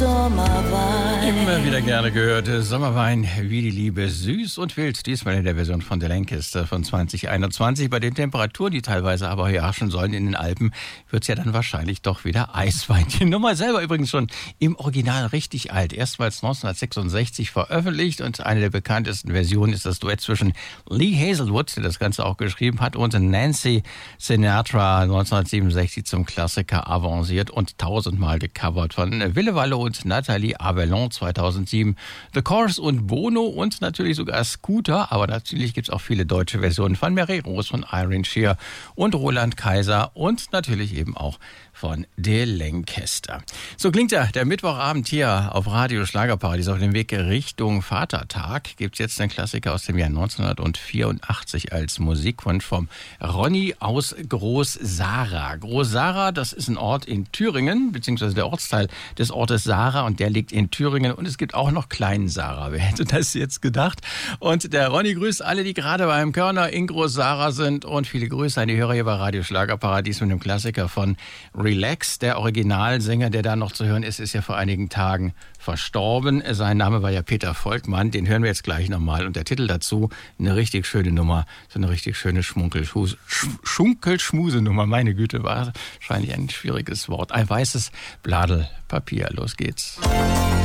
Sommerwein. Immer wieder gerne gehört. Sommerwein, wie die Liebe, süß und wild. Diesmal in der Version von The Lancaster von 2021. Bei den Temperaturen, die teilweise aber herrschen sollen in den Alpen, wird es ja dann wahrscheinlich doch wieder Eiswein. Die Nummer selber übrigens schon im Original richtig alt. Erstmals 1966 veröffentlicht und eine der bekanntesten Versionen ist das Duett zwischen Lee Hazelwood, der das Ganze auch geschrieben hat, und Nancy Sinatra 1967 zum Klassiker avanciert und tausendmal gecovert von Wille Wallo und Nathalie Avellon 2007, The Course und Bono und natürlich sogar Scooter, aber natürlich gibt es auch viele deutsche Versionen von Mary Rose, von Irene Shear und Roland Kaiser und natürlich eben auch von The Lancaster. So klingt der Mittwochabend hier auf Radio Schlagerparadies auf dem Weg Richtung Vatertag. Gibt es jetzt einen Klassiker aus dem Jahr 1984 als Musikwunsch vom Ronny aus Groß-Sara. Groß-Sara, das ist ein Ort in Thüringen, beziehungsweise der Ortsteil des Ortes Sara und der liegt in Thüringen und es gibt auch noch Kleinen Sara. Wer hätte das jetzt gedacht? Und der Ronny grüßt alle, die gerade beim Körner in Groß-Sara sind und viele Grüße an die Hörer hier bei Radio Schlagerparadies mit dem Klassiker von Relax. Der Originalsänger, der da noch zu hören ist, ist ja vor einigen Tagen verstorben. Sein Name war ja Peter Volkmann. Den hören wir jetzt gleich nochmal. Und der Titel dazu, eine richtig schöne Nummer. So eine richtig schöne Schunkelschmuse-Nummer. Meine Güte, war wahrscheinlich ein schwieriges Wort. Ein weißes Bladel Papier. Los geht's.